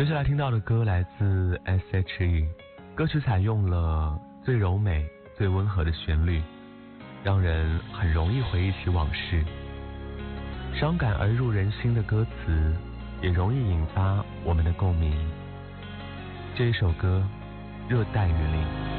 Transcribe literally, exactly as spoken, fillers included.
接下来听到的歌来自 S H E， 歌曲采用了最柔美最温和的旋律，让人很容易回忆起往事。伤感而入人心的歌词也容易引发我们的共鸣。这一首歌《热带雨林》。